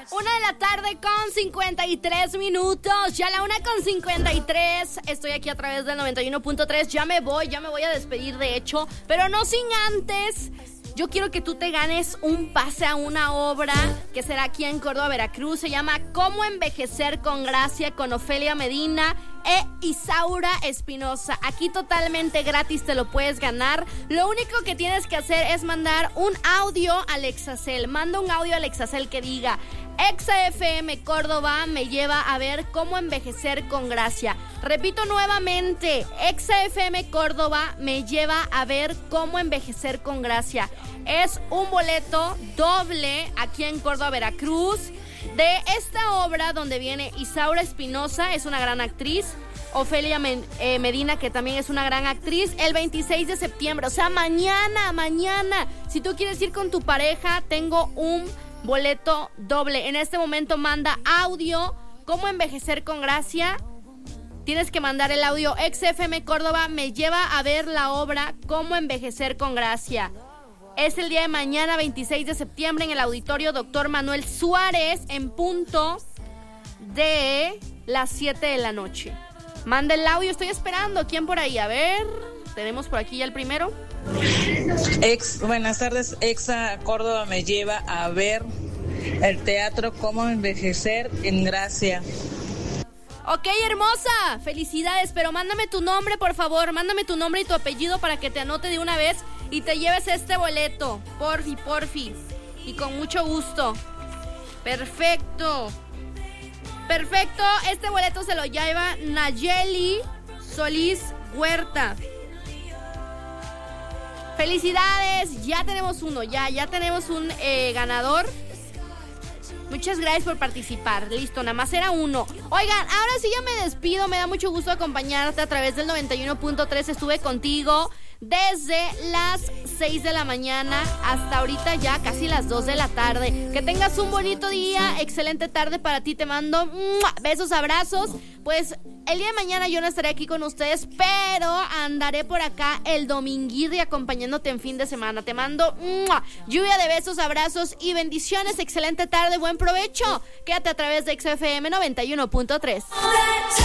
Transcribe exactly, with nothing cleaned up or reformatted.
Una de la tarde con cincuenta y tres minutos. Ya la una con cincuenta y tres. Estoy aquí a través del noventa y uno punto tres. Ya me voy, ya me voy a despedir de hecho. Pero no sin antes. Yo quiero que tú te ganes un pase a una obra que será aquí en Córdoba, Veracruz. Se llama Cómo envejecer con gracia, con Ofelia Medina e Isaura Espinosa. Aquí totalmente gratis te lo puedes ganar. Lo único que tienes que hacer es mandar un audio a Exacel. Manda un audio a Exacel que diga: Exa F M Córdoba me lleva a ver cómo envejecer con gracia. Repito nuevamente, Exa F M Córdoba me lleva a ver cómo envejecer con gracia. Es un boleto doble aquí en Córdoba, Veracruz, de esta obra donde viene Isaura Espinosa, es una gran actriz, Ofelia Medina, que también es una gran actriz, el veintiséis de septiembre, o sea, mañana, mañana. Si tú quieres ir con tu pareja, tengo un boleto doble. En este momento manda audio, cómo envejecer con gracia. Tienes que mandar el audio: Exa F M Córdoba me lleva a ver la obra Cómo envejecer con gracia. Es el día de mañana, veintiséis de septiembre, en el auditorio Doctor Manuel Suárez, en punto de las siete de la noche. Manda el audio, estoy esperando. ¿Quién por ahí? A ver, tenemos por aquí ya el primero. Ex, buenas tardes, Exa Córdoba me lleva a ver el teatro Cómo envejecer en gracia. Ok, hermosa, felicidades, pero mándame tu nombre, por favor. Mándame tu nombre y tu apellido para que te anote de una vez y te lleves este boleto. Porfi, porfi. Y con mucho gusto. Perfecto. Perfecto, este boleto se lo lleva Nayeli Solís Huerta. Felicidades, ya tenemos uno, ya, ya tenemos un eh, ganador. Muchas gracias por participar. Listo, nada más era uno. Oigan, ahora sí ya me despido. Me da mucho gusto acompañarte a través del noventa y uno punto tres. Estuve contigo desde las seis de la mañana hasta ahorita ya casi las dos de la tarde. Que tengas un bonito día, excelente tarde para ti. Te mando ¡mua! Besos, abrazos. Pues el día de mañana yo no estaré aquí con ustedes, pero andaré por acá el dominguirri acompañándote en fin de semana. Te mando ¡mua! Lluvia de besos, abrazos y bendiciones. Excelente tarde, buen provecho. Quédate a través de Exa F M noventa y uno punto tres.